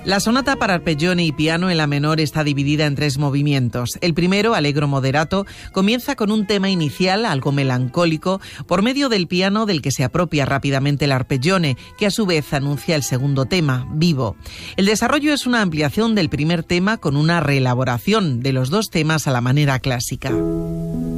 La sonata para arpeggione y piano en la menor está dividida en 3 movimientos. El primero, allegro moderato, comienza con un tema inicial algo melancólico por medio del piano del que se apropia rápidamente el arpeggione, que a su vez anuncia el segundo tema, vivo. El desarrollo es una ampliación del primer tema con una reelaboración de los 2 temas a la manera clásica.